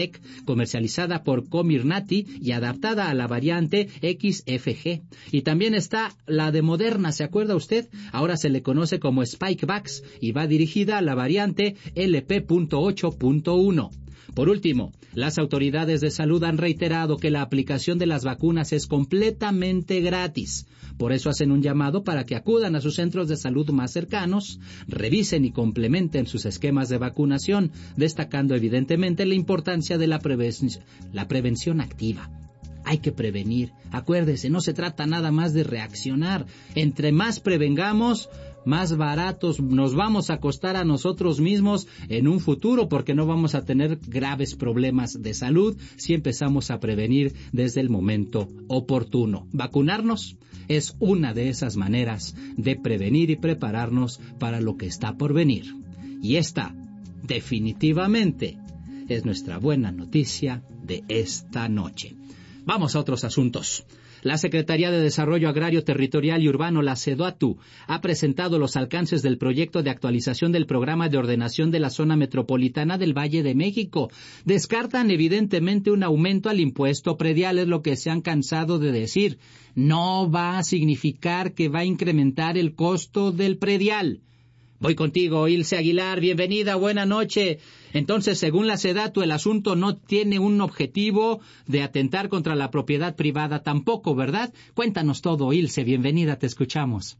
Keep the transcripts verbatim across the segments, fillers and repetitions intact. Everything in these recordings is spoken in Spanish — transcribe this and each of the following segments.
comercializada por Comirnaty y adaptada a la variante X F G. Y también está la de Moderna, ¿se acuerda usted? Ahora se le conoce como Spikevax y va dirigida a la variante L P ocho punto uno. Por último, las autoridades de salud han reiterado que la aplicación de las vacunas es completamente gratis. Por eso hacen un llamado para que acudan a sus centros de salud más cercanos, revisen y complementen sus esquemas de vacunación, destacando evidentemente la importancia de la, preven- la prevención activa. Hay que prevenir. Acuérdese, no se trata nada más de reaccionar. Entre más prevengamos, más baratos nos vamos a costar a nosotros mismos en un futuro, porque no vamos a tener graves problemas de salud si empezamos a prevenir desde el momento oportuno. Vacunarnos es una de esas maneras de prevenir y prepararnos para lo que está por venir. Y esta, definitivamente, es nuestra buena noticia de esta noche. Vamos a otros asuntos. La Secretaría de Desarrollo Agrario, Territorial y Urbano, la SEDATU, ha presentado los alcances del proyecto de actualización del programa de ordenación de la zona metropolitana del Valle de México. Descartan evidentemente un aumento al impuesto predial, es lo que se han cansado de decir. No va a significar que va a incrementar el costo del predial. Voy contigo, Ilse Aguilar, bienvenida, buena noche. Entonces, según la SEDATU, el asunto no tiene un objetivo de atentar contra la propiedad privada tampoco, ¿verdad? Cuéntanos todo, Ilse, bienvenida, te escuchamos.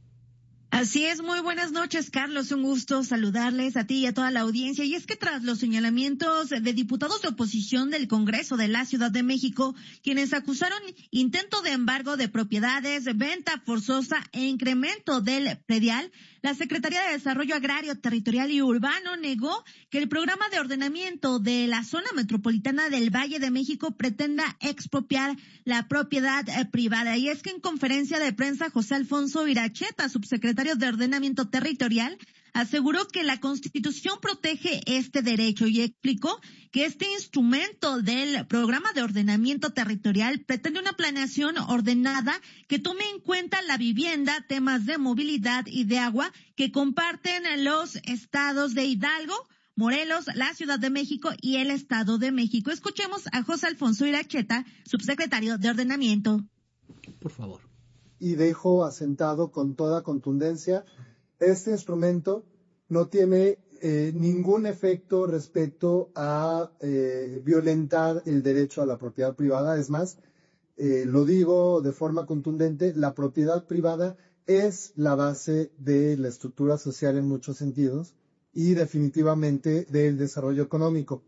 Así es, muy buenas noches, Carlos, un gusto saludarles a ti y a toda la audiencia. Y es que tras los señalamientos de diputados de oposición del Congreso de la Ciudad de México, quienes acusaron intento de embargo de propiedades, venta forzosa e incremento del predial, la Secretaría de Desarrollo Agrario, Territorial y Urbano negó que el programa de ordenamiento de la zona metropolitana del Valle de México pretenda expropiar la propiedad eh, privada. Y es que en conferencia de prensa, José Alfonso Iracheta, subsecretario de Ordenamiento Territorial, aseguró que la Constitución protege este derecho y explicó que este instrumento del programa de ordenamiento territorial pretende una planeación ordenada que tome en cuenta la vivienda, temas de movilidad y de agua que comparten los estados de Hidalgo, Morelos, la Ciudad de México y el Estado de México. Escuchemos a José Alfonso Iracheta, subsecretario de Ordenamiento. Por favor. Y dejo asentado con toda contundencia, este instrumento no tiene eh, ningún efecto respecto a eh, violentar el derecho a la propiedad privada. Es más, eh, lo digo de forma contundente, la propiedad privada es la base de la estructura social en muchos sentidos y definitivamente del desarrollo económico.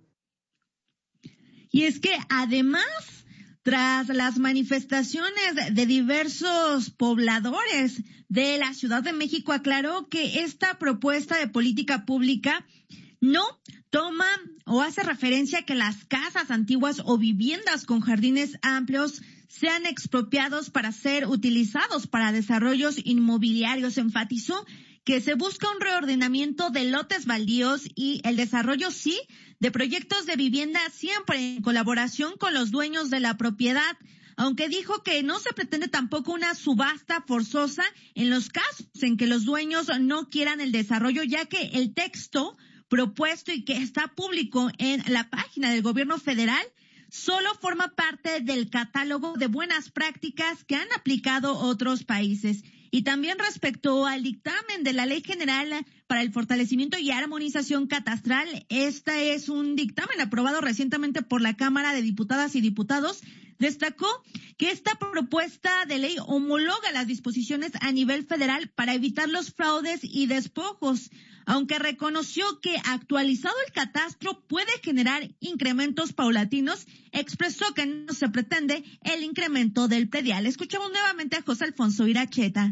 Y es que además, tras las manifestaciones de diversos pobladores de la Ciudad de México, aclaró que esta propuesta de política pública no toma o hace referencia a que las casas antiguas o viviendas con jardines amplios sean expropiados para ser utilizados para desarrollos inmobiliarios. Enfatizó que se busca un reordenamiento de lotes baldíos y el desarrollo, sí, de proyectos de vivienda siempre en colaboración con los dueños de la propiedad, aunque dijo que no se pretende tampoco una subasta forzosa en los casos en que los dueños no quieran el desarrollo, ya que el texto propuesto y que está público en la página del gobierno federal solo forma parte del catálogo de buenas prácticas que han aplicado otros países. Y también respecto al dictamen de la Ley General para el Fortalecimiento y Armonización Catastral, este es un dictamen aprobado recientemente por la Cámara de Diputadas y Diputados. Destacó que esta propuesta de ley homologa las disposiciones a nivel federal para evitar los fraudes y despojos, aunque reconoció que actualizado el catastro puede generar incrementos paulatinos, expresó que no se pretende el incremento del predial. Escuchamos nuevamente a José Alfonso Iracheta.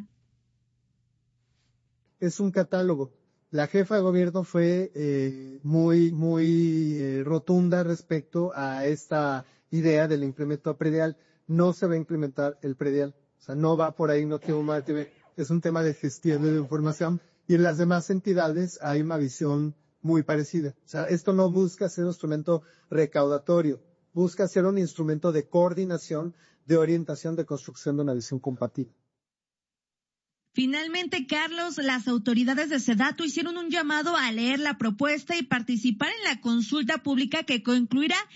Es un catálogo. La jefa de gobierno fue eh, muy, muy eh, rotunda respecto a esta idea del incremento predial. No se va a incrementar el predial. O sea, no va por ahí, no tiene un es un tema de gestión de la información. Y en las demás entidades hay una visión muy parecida. O sea, esto no busca ser un instrumento recaudatorio, busca ser un instrumento de coordinación, de orientación, de construcción de una visión compatible. Finalmente, Carlos, las autoridades de SEDATU hicieron un llamado a leer la propuesta y participar en la consulta pública que concluirá